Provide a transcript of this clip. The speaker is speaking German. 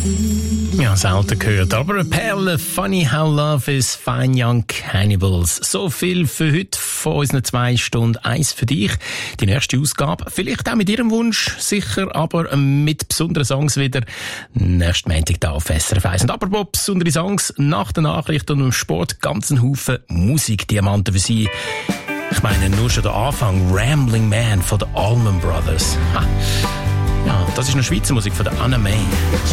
Ja, selten gehört, aber eine Perle. Funny how love is, Fine Young Cannibals. So viel für heute von unseren 2 Stunden. Eins für dich, die nächste Ausgabe. Vielleicht auch mit Ihrem Wunsch, sicher, aber mit besonderen Songs wieder. Nächsten Montag da auf SRF 1. Und apropos besondere Songs, nach der Nachricht und dem Sport ganzen Haufen Musikdiamanten für Sie. Ich meine, nur schon der Anfang. Rambling Man von den Allman Brothers. Ha. Ja, das ist noch Schweizer Musik von der Anna May.